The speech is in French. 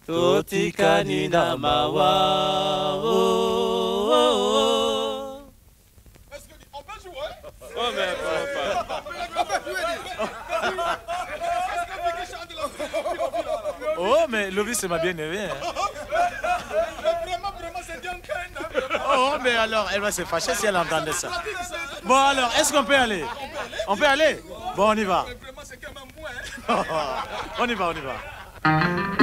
Totikani na mawa. Est-ce qu'on peut jouer? Oh mais Oh mais Lovis c'est ma bien-aimée. Vraiment, c'est bien. Oh mais alors elle va se fâcher si elle entendait ça. Bon alors est-ce qu'on peut aller? On peut aller? Bon on y va. Vraiment, c'est quand même moi. On y va.